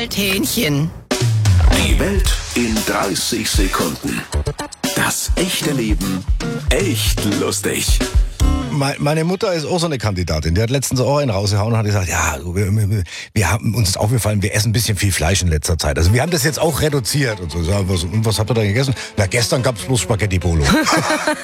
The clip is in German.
Meerschweinchen. Die Welt in 30 Sekunden. Das echte Leben echt lustig. Meine Mutter ist auch so eine Kandidatin. Die hat letztens auch einen rausgehauen und hat gesagt, ja, wir haben uns ist aufgefallen, wir essen ein bisschen viel Fleisch in letzter Zeit. Also wir haben das jetzt auch reduziert und so. Und was habt ihr da gegessen? Na, gestern gab es bloß Spaghetti Bolo.